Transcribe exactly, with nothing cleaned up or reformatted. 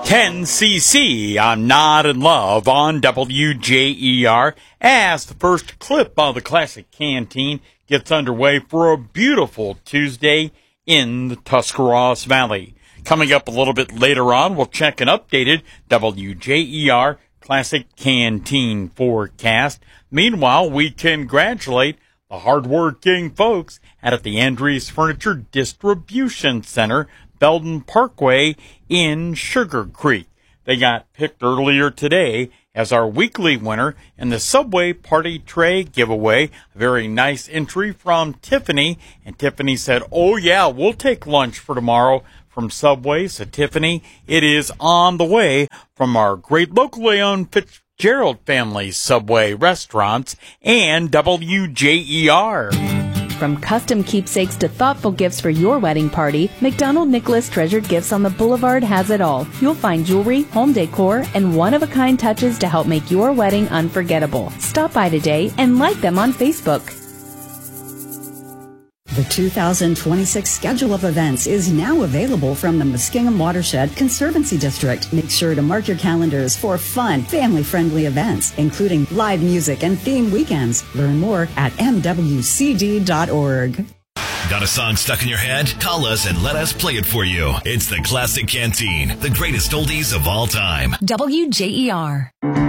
ten C C, I'm Not in Love on W J E R as the first clip of the Classic Canteen gets underway for a beautiful Tuesday in the Tuscarawas Valley. Coming up a little bit later on, we'll check an updated W J E R Classic Canteen forecast. Meanwhile, we congratulate the hardworking folks at the Andrews Furniture Distribution Center, Belden Parkway in Sugar Creek. They got picked earlier today as our weekly winner in the Subway Party Tray giveaway. A very nice entry from Tiffany. And Tiffany said, oh yeah, we'll take lunch for tomorrow from Subway. So Tiffany, it is on the way from our great locally owned Fitzgerald family Subway restaurants and W J E R. From custom keepsakes to thoughtful gifts for your wedding party, McDonald Nicholas Treasured Gifts on the Boulevard has it all. You'll find jewelry, home decor, and one-of-a-kind touches to help make your wedding unforgettable. Stop by today and like them on Facebook. The two thousand twenty-six schedule of events is now available from the Muskingum Watershed Conservancy District. Make sure to mark your calendars for fun, family-friendly events, including live music and theme weekends. Learn more at m w c d dot org. Got a song stuck in your head? Call us and let us play it for you. It's the Classic Canteen, the greatest oldies of all time. W J E R.